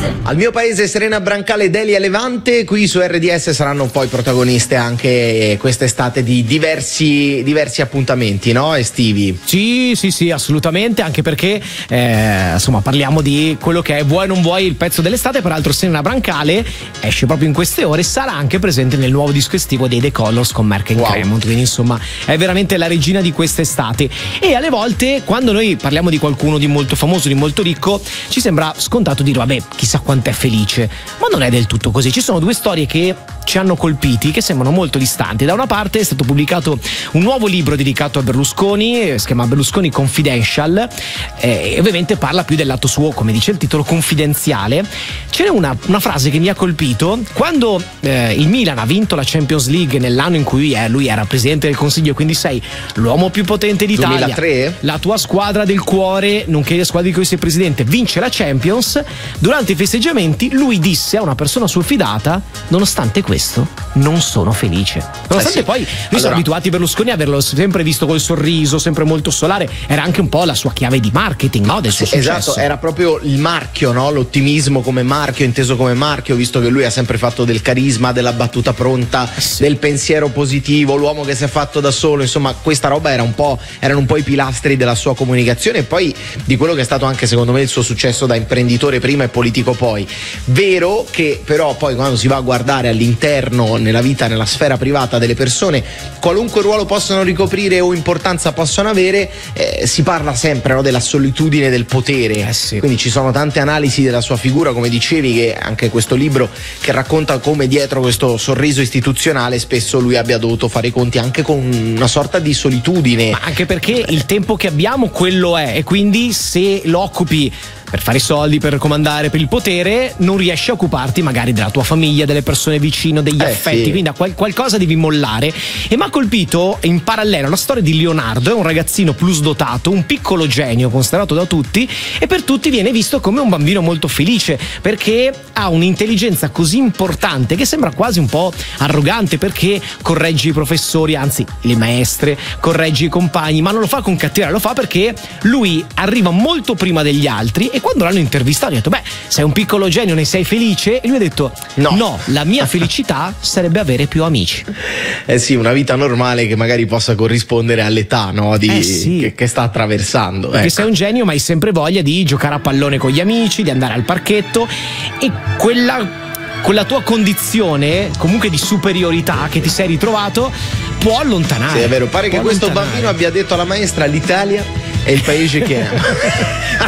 Al mio paese Serena Brancale ed Elia Levante, qui su RDS saranno poi protagoniste anche quest'estate di diversi appuntamenti, no? Estivi. Sì, assolutamente, anche perché insomma parliamo di quello che è vuoi non vuoi il pezzo dell'estate. Peraltro Serena Brancale esce proprio in queste ore, sarà anche presente nel nuovo disco estivo dei The Colors con Mark and Cremont, quindi insomma è veramente la regina di quest'estate. E alle volte quando noi parliamo di qualcuno di molto famoso, di molto ricco, ci sembra scontato dire vabbè, chissà quant'è felice, ma non è del tutto così. Ci sono due storie che ci hanno colpiti, che sembrano molto distanti. Da una parte è stato pubblicato un nuovo libro dedicato a Berlusconi, si chiama Berlusconi Confidential, e ovviamente parla più del lato suo, come dice il titolo, confidenziale. C'è una frase che mi ha colpito quando il Milan ha vinto la Champions League nell'anno in cui lui era presidente del Consiglio, quindi sei l'uomo più potente d'Italia, 2003? La tua squadra del cuore, nonché la squadra di cui sei presidente, vince la Champions. Durante i festeggiamenti lui disse a una persona sua fidata: nonostante questo non sono felice. Nonostante poi noi siamo abituati a Berlusconi a averlo sempre visto col sorriso, sempre molto solare. Era anche un po' la sua chiave di marketing, no? Del suo successo. Esatto, era proprio il marchio, no? L'ottimismo come marchio, inteso come marchio, visto che lui ha sempre fatto del carisma, della battuta pronta, del pensiero positivo, l'uomo che si è fatto da solo. Insomma, questa roba erano un po' i pilastri della sua comunicazione e poi di quello che è stato anche secondo me il suo successo da imprenditore prima e politico poi. Vero che però poi quando si va a guardare all'interno, nella vita, nella sfera privata delle persone, qualunque ruolo possano ricoprire o importanza possano avere, si parla sempre, no, della solitudine del potere. Quindi ci sono tante analisi della sua figura, come dicevi, che anche questo libro che racconta come dietro questo sorriso istituzionale spesso lui abbia dovuto fare i conti anche con una sorta di solitudine. Ma anche perché il tempo che abbiamo quello è, e quindi se lo occupi per fare i soldi, per comandare, per il potere, non riesci a occuparti magari della tua famiglia, delle persone vicino, degli affetti, quindi qualcosa devi mollare. E mi ha colpito in parallelo la storia di Leonardo. È un ragazzino plus dotato, un piccolo genio considerato da tutti, e per tutti viene visto come un bambino molto felice perché ha un'intelligenza così importante che sembra quasi un po' arrogante, perché corregge i professori, anzi le maestre, corregge i compagni, ma non lo fa con cattiveria, lo fa perché lui arriva molto prima degli altri. E quando l'hanno intervistato, gli ha detto: beh, sei un piccolo genio, ne sei felice? E lui ha detto: no, la mia felicità sarebbe avere più amici. Sì, una vita normale che magari possa corrispondere all'età, no? Che sta attraversando. Perché sei un genio, ma hai sempre voglia di giocare a pallone con gli amici, di andare al parchetto, e quella tua condizione comunque di superiorità che ti sei ritrovato può allontanare. Sì, è vero, pare che questo bambino abbia detto alla maestra: l'Italia è il paese che ama.